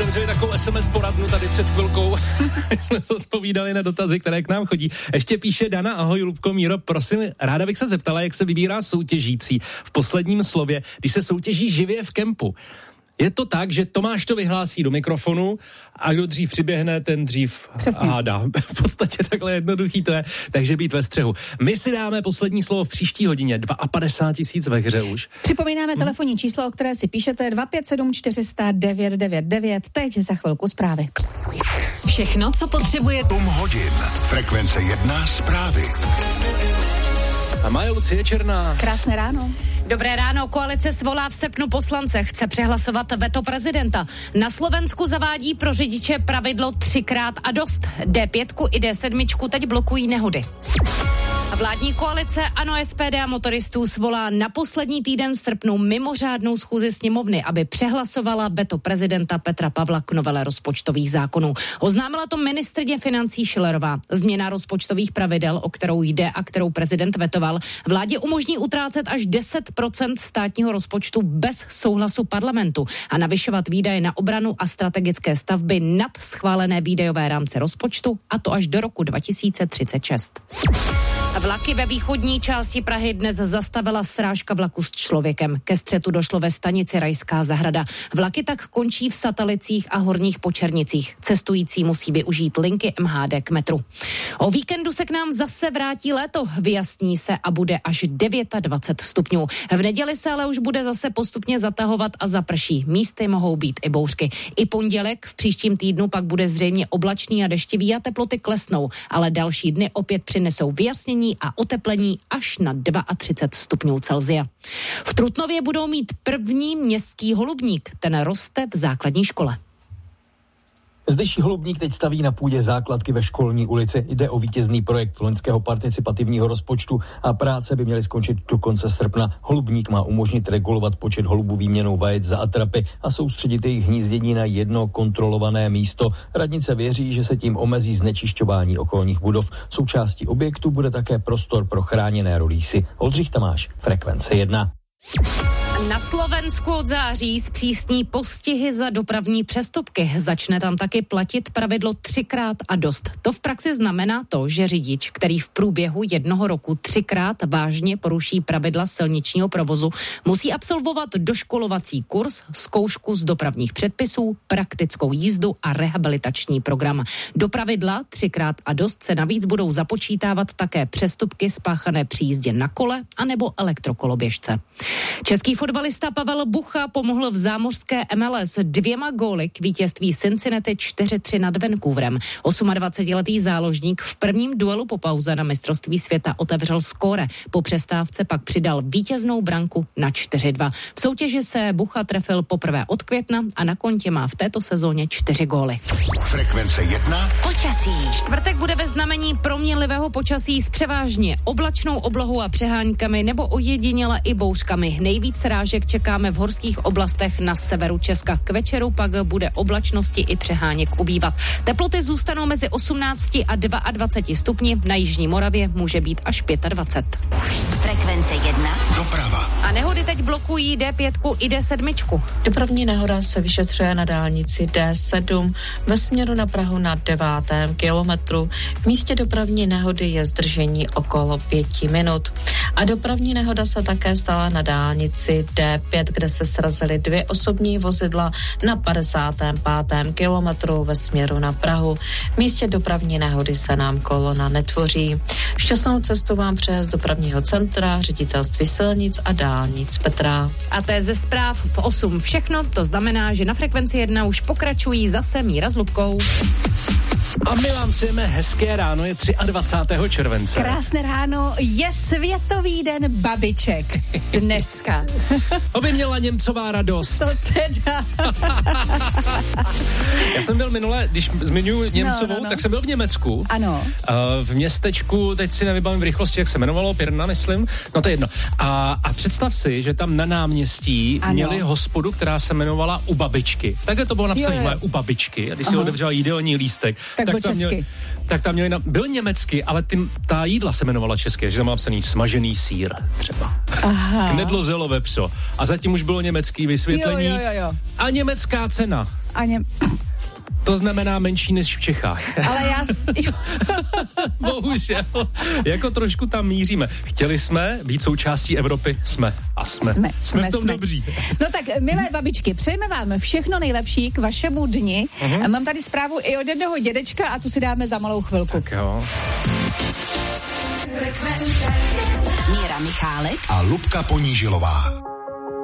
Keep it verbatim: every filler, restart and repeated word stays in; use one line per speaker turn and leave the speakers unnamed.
otevřeli takovou es em es poradnu tady před chvilkou. Odpovídali na dotazy, které k nám chodí. Ještě píše Dana, ahoj Lubko, Míro, prosím, ráda bych se zeptala, jak se vybírá soutěžící v posledním slově, když se soutěží živě v kempu. Je to tak, že Tomáš to vyhlásí do mikrofonu a kdo dřív přiběhne, ten dřív hádá. V podstatě takhle jednoduchý to je, takže být ve střehu. My si dáme poslední slovo v příští hodině, padesát dva tisíc ve hře už.
Připomínáme telefonní číslo, o které si píšete dva pět sedm čtyři sta devět devět devět. Teď za chvilku zprávy.
Všechno, co potřebuje
osm hodin. Frekvence jedna zprávy.
A Maja Lucie Černá.
Krásné ráno.
Dobré ráno, koalice svolá v srpnu poslance, chce přehlasovat veto prezidenta. Na Slovensku zavádí pro řidiče pravidlo třikrát a dost. dé pět i dé sedm teď blokují nehody. Vládní koalice ANO, es pé dé a motoristů svolá na poslední týden v srpnu mimořádnou schůzi sněmovny, aby přehlasovala veto prezidenta Petra Pavla k novele rozpočtových zákonů. Oznámila to ministryně financí Schillerová. Změna rozpočtových pravidel, o kterou jde a kterou prezident vetoval, vládě umožní utrácet až deset procent státního rozpočtu bez souhlasu parlamentu a navyšovat výdaje na obranu a strategické stavby nad schválené výdajové rámce rozpočtu, a to až do roku dva tisíce třicet šest. Vlaky ve východní části Prahy dnes zastavila srážka vlaku s člověkem. Ke střetu došlo ve stanici Rajská zahrada. Vlaky tak končí v Satalicích a Horních Počernicích. Cestující musí využít linky em há dé k metru. O víkendu se k nám zase vrátí léto. Vyjasní se a bude až dvacet devět stupňů. V neděli se ale už bude zase postupně zatahovat a zaprší. Místy mohou být i bouřky. I pondělek v příštím týdnu pak bude zřejmě oblačný a deštivý a teploty klesnou, ale další dny opět přinesou vyjasnění a oteplení až na třicet dva stupňů Celsia. V Trutnově budou mít první městský holubník, ten roste v základní škole.
Zdejší holubník teď staví na půdě základky ve Školní ulici. Jde o vítězný projekt loňského participativního rozpočtu a práce by měly skončit do konce srpna. Holubník má umožnit regulovat počet holubů výměnou vajec za atrapy a soustředit jejich hnízdění na jedno kontrolované místo. Radnice věří, že se tím omezí znečišťování okolních budov. Součástí objektu bude také prostor pro chráněné rolísy. Oldřich Tamáš, Frekvence jedna.
Na Slovensku od září zpřísní postihy za dopravní přestupky. Začne tam taky platit pravidlo třikrát a dost. To v praxi znamená to, že řidič, který v průběhu jednoho roku třikrát vážně poruší pravidla silničního provozu, musí absolvovat doškolovací kurz, zkoušku z dopravních předpisů, praktickou jízdu a rehabilitační program. Do pravidla třikrát a dost se navíc budou započítávat také přestupky spáchané při jízdě na kole anebo elektrokoloběžce. Český fotbalista Pavel Bucha pomohl v zámořské em el es dvěma góly k vítězství Cincinnati čtyři tři nad Vancouverem. dvacetiosmiletý záložník v prvním duelu po pauze na mistrovství světa otevřel skóre. Po přestávce pak přidal vítěznou branku na čtyři dva. V soutěži se Bucha trefil poprvé od května a na kontě má v této sezóně čtyři góly.
Frekvence jedna.
Počasí. Čtvrtek bude ve znamení proměnlivého počasí s převážně oblačnou oblohou a přeháňkami nebo ojediněle i bouřkami. Nejvíc srážek čekáme v horských oblastech na severu Česka. K večeru pak bude oblačnosti i přeháněk ubývat. Teploty zůstanou mezi osmnácti a dvaceti dvěma stupni. Na jižní Moravě může být až dvacet pět.
Frekvence jedna. Doprava.
A nehody teď blokují dé pět i dé sedm.
Dopravní nehoda se vyšetřuje na dálnici dé sedm ve směru na Prahu na devátém kilometru. V místě dopravní nehody je zdržení okolo pěti minut. A dopravní nehoda se také stala na dálnici dé pět, kde se srazily dvě osobní vozidla na padesátém pátém kilometru ve směru na Prahu. V místě dopravní nehody se nám kolona netvoří. Šťastnou cestu vám přeje z dopravního centra, ředitelství silnic a dálnic Petra.
A to je ze zpráv v osm všechno, to znamená, že na Frekvenci jedna už pokračují zase Míra s Lubkou.
A my vám přejeme hezké ráno, je dvacátého třetího července.
Krásné ráno, je Světový den babiček. Dneska.
To by měla Němcová radost.
To teda.
Já jsem byl minule, když zmiňuji Němcovou, no, no, no. tak jsem byl v Německu.
Ano.
Uh, v městečku, teď si nevybavím v rychlosti, jak se jmenovalo, Pirna, myslím. No to je jedno. A, a představ si, že tam na náměstí ano. měli hospodu, která se jmenovala U babičky. Takhle to bylo napsané, U babičky. A když si otevřela jídelní lístek,
tak,
tak tam měli, tak tam měli na, byl německy, ale ty, ta jídla se jmenovala české, že tam má psaný smažený sýr třeba. Knedlozelo vepřo. A zatím už bylo německý vysvětlení.
Jo, jo, jo, jo.
A německá cena.
A ně...
To znamená menší než v Čechách.
Ale já...
Bohužel. Jako trošku tam míříme. Chtěli jsme být součástí Evropy? Jsme. A jsme.
Jsme,
jsme, jsme v tom jsme. Dobří.
No tak, milé babičky, přejeme vám všechno nejlepší k vašemu dni. Uh-huh. Mám tady zprávu i od jednoho dědečka a tu si dáme za malou chvilku.
Tak jo.
Míra Michálek a Lubka Ponížilová.